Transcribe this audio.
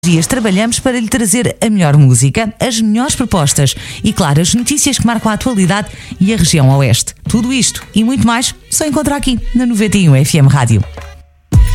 Dias trabalhamos para lhe trazer a melhor música, as melhores propostas e, claro, as notícias que marcam a atualidade e a região oeste. Tudo isto e muito mais só encontra aqui na 91 FM Rádio.